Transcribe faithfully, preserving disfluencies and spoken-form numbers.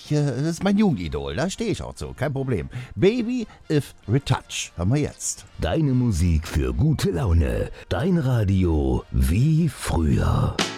ich, äh, das ist mein Jugendidol, da stehe ich auch zu, kein Problem. Baby If Retouch haben wir jetzt. Deine Musik für gute Laune. Dein Radio wie früher.